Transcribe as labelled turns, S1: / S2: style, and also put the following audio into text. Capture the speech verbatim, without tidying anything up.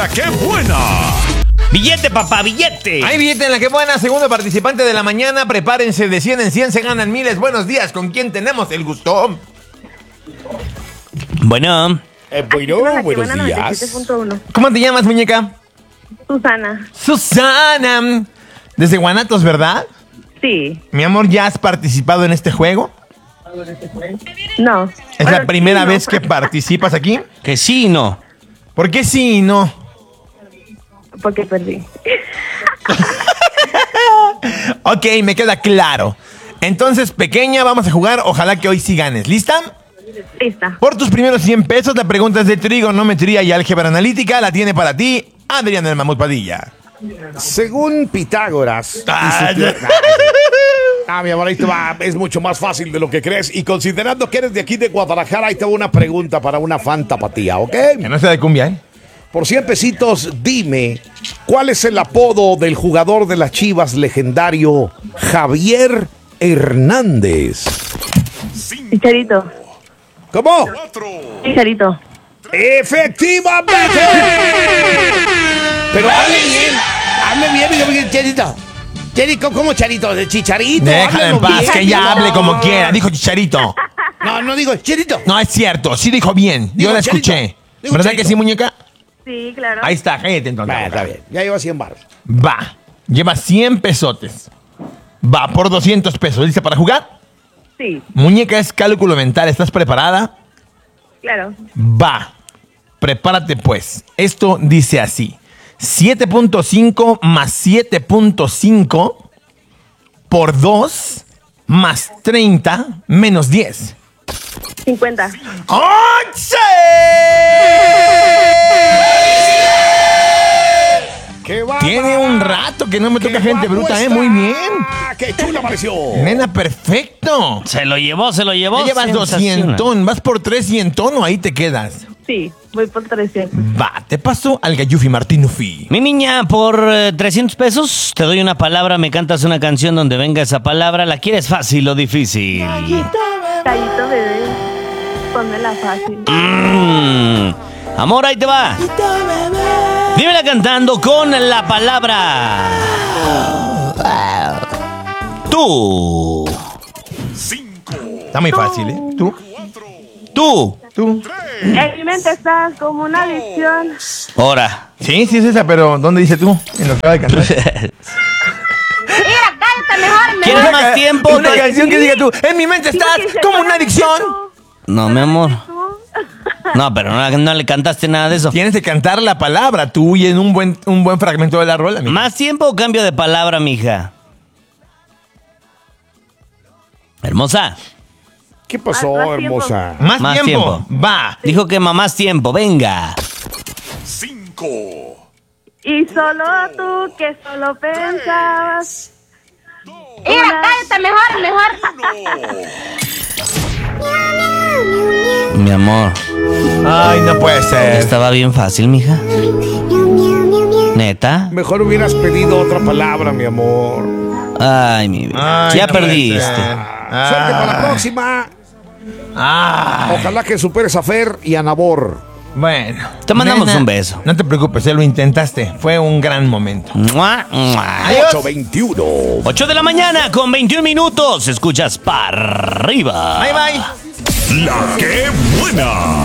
S1: ¡Qué buena!
S2: ¡Billete, papá, billete!
S3: Hay billete en la que buena, segundo participante de la mañana. Prepárense, de cien en cien se ganan miles. Buenos días, ¿con quién tenemos el gusto?
S2: Bueno.
S1: Eh, bueno,
S4: Hola,
S1: buenos
S4: Buena
S1: días.
S4: noventa y siete punto uno.
S3: ¿Cómo te llamas, muñeca?
S4: Susana.
S3: Susana. Desde Guanatos, ¿verdad?
S4: Sí.
S3: Mi amor, ¿ya has participado en este juego?
S4: No.
S3: ¿Es
S4: Bueno,
S3: la primera
S4: sí, no.
S3: vez que participas aquí?
S2: Que sí, no.
S3: ¿Por qué sí y no?
S4: Porque perdí.
S3: Ok, me queda claro. Entonces, pequeña, vamos a jugar. Ojalá que hoy sí ganes. ¿Lista?
S4: Lista.
S3: Por tus primeros cien pesos, la pregunta es de trigonometría y álgebra analítica. La tiene para ti Adrián el Mamut Padilla.
S1: Según Pitágoras.
S3: Ah,
S1: y su teo- Ah, mi amor, ahí te va. Es mucho más fácil de lo que crees. Y considerando que eres de aquí de Guadalajara, ahí te va una pregunta para una fantapatía, ¿ok?
S3: Que no sea de cumbia, ¿eh?
S1: Por cien pesitos, dime, ¿cuál es el apodo del jugador de las Chivas legendario Javier Hernández?
S4: Chicharito.
S1: ¿Cómo?
S4: Chicharito.
S1: ¡Efectivamente! Pero hable bien, hable bien, hable bien, Charito. Charito, ¿cómo Charito? ¿De Chicharito?
S3: Déjala en
S1: Háblalo
S3: paz,
S1: bien.
S3: que ella
S1: No.
S3: hable como quiera. Dijo Chicharito.
S1: No, no digo Charito.
S3: No, es cierto. Sí dijo bien. Yo
S1: Digo
S3: la
S1: Charito.
S3: escuché.
S1: Digo
S3: ¿Verdad
S1: Charito.
S3: que sí, muñeca?
S4: Sí, claro.
S3: Ahí está, cállate entonces.
S1: Va, está bien, ya lleva cien baros.
S3: Va. Lleva cien pesotes. Va por doscientos pesos. ¿Lista para jugar?
S4: Sí,
S3: Muñeca, es cálculo mental. ¿Estás preparada?
S4: claro.
S3: Va. Prepárate pues. Esto dice así. siete punto cinco más siete punto cinco por dos más treinta menos diez.
S4: cincuenta.
S3: ¡Once!
S1: ¡Qué va!
S3: Tiene un rato que no me toca
S1: ¡Qué
S3: gente
S1: guapo
S3: bruta, ¿eh?
S1: está!
S3: Muy bien.
S1: ¡Qué chula apareció!
S3: Nena, perfecto.
S2: Se lo llevó, se lo llevó.
S3: Ya llevas
S2: Sensacional.
S3: doscientos. ¿Vas por trescientos o ahí te quedas?
S4: Sí, voy por trescientos.
S3: Va, te paso al Gallufi Martinufi.
S2: Mi niña, por eh, trescientos pesos te doy una palabra, me cantas una canción donde venga esa palabra. ¿La quieres fácil o difícil?
S4: Callito, bebé. Pónmela fácil.
S2: Mm. Amor, ahí te va. Dímela cantando con la palabra. Tú.
S3: Está muy fácil, ¿eh? ¿Tú?
S2: Tú.
S3: ¿Tú?
S4: En mi mente estás como una adicción.
S2: Ahora.
S3: Sí, sí es esa, pero ¿dónde dice tú? En lo que acaba de cantar.
S4: Mira, cállate mejor,
S2: ¿Quieres
S4: mejor.
S2: más tiempo?
S3: Una canción que diga tú. En mi mente
S4: Sí,
S3: estás
S4: porque se
S3: como
S4: acuerda
S3: una
S4: que
S3: adicción.
S4: tú-
S2: No, mi amor.
S4: tú-
S2: No, pero no, no le cantaste nada de eso.
S3: Tienes que cantar la palabra tú y en un buen, un buen fragmento de la rola. mija.
S2: ¿Más tiempo o cambio de palabra, mija? Hermosa.
S1: ¿Qué pasó,
S4: Más tiempo.
S1: hermosa?
S3: Más,
S2: Más
S3: tiempo.
S2: tiempo.
S3: Va.
S2: Dijo que mamás tiempo, venga.
S4: Y solo tú que solo pensabas.
S5: Mira, cállate mejor, mejor.
S2: Mi amor,
S3: Ay, no puede ser.
S2: estaba bien fácil, mija. ¿Neta?
S1: Mejor hubieras pedido otra palabra, mi amor.
S2: Ay, mi vida.
S3: Ay,
S2: Ya
S3: no puede
S2: perdiste.
S3: ser.
S1: Ah, Suerte para la
S3: Ah.
S1: próxima.
S3: Ay.
S1: Ojalá que superes a Fer y a Nabor.
S3: Bueno.
S2: Te mandamos
S3: Nena,
S2: un beso.
S3: No te preocupes, ya lo intentaste. Fue un gran momento.
S2: Mua, mua.
S3: Adiós.
S1: ocho veintiuno.
S2: ocho de la mañana con veintiún minutos. Escuchas para arriba.
S3: Bye, bye.
S6: La que buena.